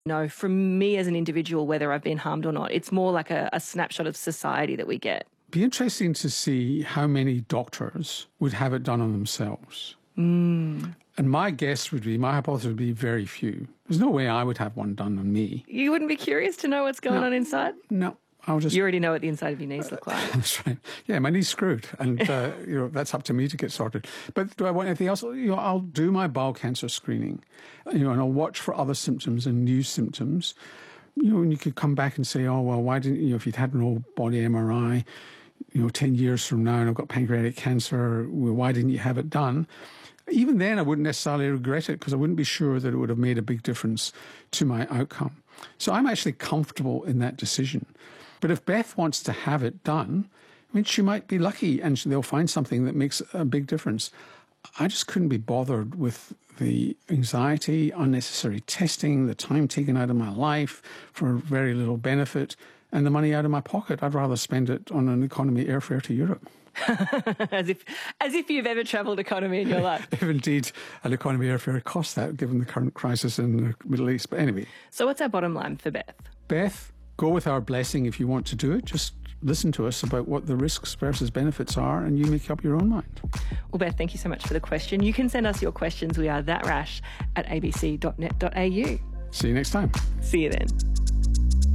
No, from me as an individual, whether I've been harmed or not, it's more like a snapshot of society that we get. Be interesting to see how many doctors would have it done on themselves. And my guess would be, my hypothesis would be very few. There's no way I would have one done on me. You wouldn't be curious to know what's going on inside? No. You already know what the inside of your knees look like. That's right. Yeah, my knee's screwed, and that's up to me to get sorted. But do I want anything else? I'll do my bowel cancer screening, and I'll watch for other symptoms and new symptoms. And you could come back and say, oh, well, why didn't if you'd had an old body MRI, 10 years from now and I've got pancreatic cancer, well, why didn't you have it done? Even then, I wouldn't necessarily regret it because I wouldn't be sure that it would have made a big difference to my outcome. So I'm actually comfortable in that decision. But if Beth wants to have it done, she might be lucky and they'll find something that makes a big difference. I just couldn't be bothered with the anxiety, unnecessary testing, the time taken out of my life for very little benefit, and the money out of my pocket. I'd rather spend it on an economy airfare to Europe. as if you've ever travelled economy in your life. If indeed an economy airfare costs that, given the current crisis in the Middle East. But anyway. So what's our bottom line for Beth? Beth, go with our blessing if you want to do it. Just listen to us about what the risks versus benefits are and you make up your own mind. Well, Beth, thank you so much for the question. You can send us your questions. We are thatrash@abc.net.au. See you next time. See you then.